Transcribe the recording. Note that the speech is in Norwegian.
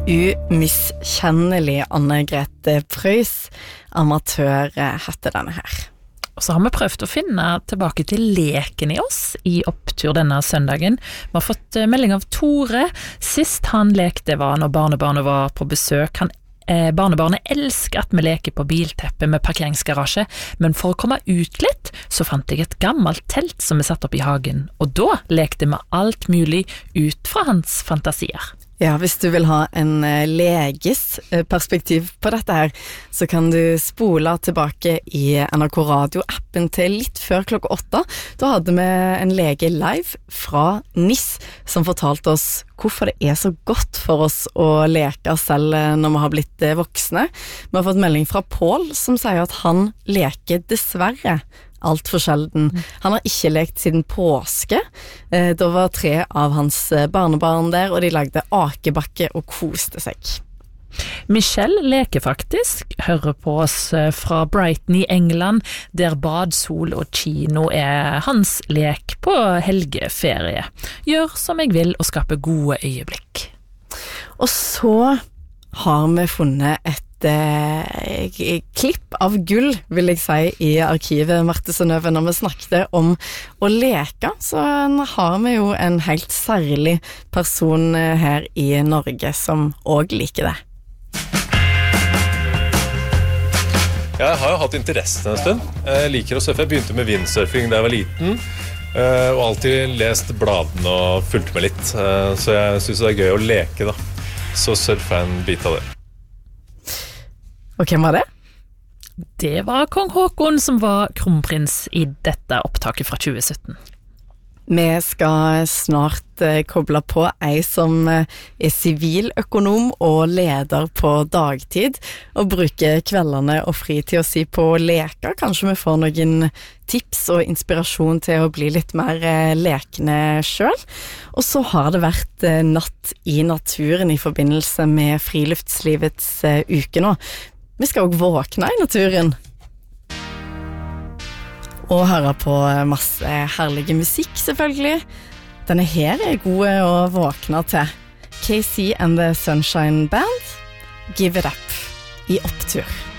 Umiskjennelig Anne-Grete Preus, amatør heter denne her. Og så har vi prøvd å finne tilbake til leken i oss i opptur denne søndagen. Vi har fått melding av Tore. Sist han lekte var når barnebarnet var på besøk. Barnebarnet elsker at vi leker på bilteppet med parkeringsgarasje, men for å komme ut litt, så fant jeg et gammelt telt som vi satt opp i hagen, og da lekte vi alt mulig ut fra hans fantasier. Ja, hvis du vil ha en leges perspektiv på dette her, så kan du spole tilbake i NRK Radio-appen til litt før 8:00. Da hadde vi en lege live fra NIS som fortalte oss hvorfor det er så godt for oss å leke selv når vi har blitt voksne. Vi har fått melding fra Paul som sier at han leker dessverre alt for sjelden. Han har ikke lekt siden påske. Da var 3 av hans barnebarn der, og de lagde akebakke og koste seg. Michelle leker faktisk, hører på oss fra Brighton i England, der bad, sol og kino er hans lek på helgeferie. Gjør som jeg vil og skape gode øyeblikk. Og så har vi funnet et klipp av gull, vil jeg si, i arkivet Marte Sønøve. Når vi snakket om å leke, så har vi jo en helt særlig person her i Norge som også liker det. Jeg har jo hatt interessen en stund. Jeg liker å surfe. Jeg begynte med windsurfing da jeg var liten, og alltid lest bladene og fulgte med litt. Så jeg synes det er gøy å leke da. Så surfer jeg en bit av det. Og hvem var det? Det var kong Håkon som var kronprins i dette opptaket fra 2017. Vi skal snart koble på ei som er siviløkonom og leder på dagtid, og bruker kveldene og fritida si på å leke. Kanskje vi får noen tips og inspirasjon til å bli litt mer lekende selv. Og så har det vært natt i naturen i forbindelse med friluftslivets uke nå. Vi skal også våkne i naturen og høre på masse herlige musikk, selvfølgelig. Denne her er god å våkne til. KC and the Sunshine Band, Give It Up i opptur.